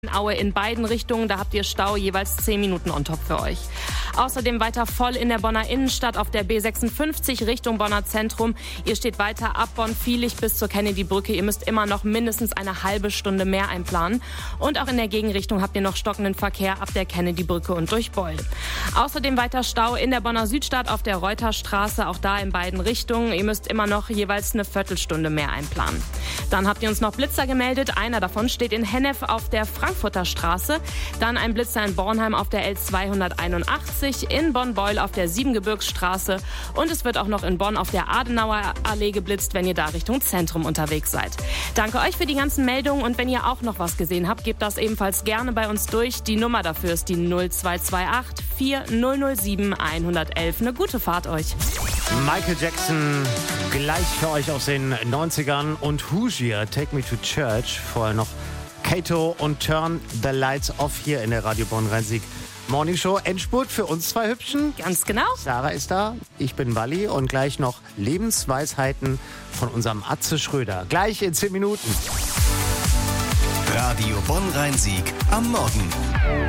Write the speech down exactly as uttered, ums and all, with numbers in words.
Aue in beiden Richtungen, da habt ihr Stau, jeweils zehn Minuten on top für euch. Außerdem weiter voll in der Bonner Innenstadt auf der B sechsundfünfzig Richtung Bonner Zentrum. Ihr steht weiter ab Bonn-Vielig bis zur Kennedy-Brücke. Ihr müsst immer noch mindestens eine halbe Stunde mehr einplanen. Und auch in der Gegenrichtung habt ihr noch stockenden Verkehr ab der Kennedy-Brücke und durch Beul. Außerdem weiter Stau in der Bonner Südstadt auf der Reuterstraße, auch da in beiden Richtungen. Ihr müsst immer noch jeweils eine Viertelstunde mehr einplanen. Dann habt ihr uns noch Blitzer gemeldet. Einer davon steht in Hennef auf der Frankfurter Straße. Dann ein Blitzer in Bornheim auf der L zweihunderteinundachtzig, in Bonn-Beul auf der Siebengebirgsstraße und es wird auch noch in Bonn auf der Adenauer Allee geblitzt, wenn ihr da Richtung Zentrum unterwegs seid. Danke euch für die ganzen Meldungen und wenn ihr auch noch was gesehen habt, gebt das ebenfalls gerne bei uns durch. Die Nummer dafür ist die null zwei zwei acht vier null null sieben eins eins eins. Eine gute Fahrt euch. Michael Jackson gleich für euch aus den neunzigern und Hoosier, Take Me to Church. Vorher noch Kato und Turn the Lights Off hier in der Radio Bonn-Rhein-Sieg Morning Show. Endspurt für uns zwei Hübschen. Ganz genau. Sarah ist da, ich bin Walli und gleich noch Lebensweisheiten von unserem Atze Schröder. Gleich in zehn Minuten. Radio Bonn-Rhein-Sieg am Morgen.